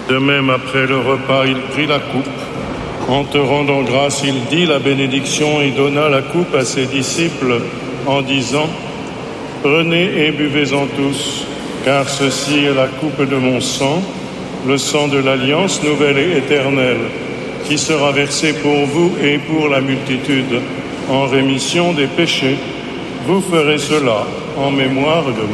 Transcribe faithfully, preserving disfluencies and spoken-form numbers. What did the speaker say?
De même, après le repas, il prit la coupe. En te rendant grâce, il dit la bénédiction et donna la coupe à ses disciples en disant « Prenez et buvez-en tous, car ceci est la coupe de mon sang, le sang de l'alliance nouvelle et éternelle, qui sera versé pour vous et pour la multitude en rémission des péchés. Vous ferez cela en mémoire de moi. »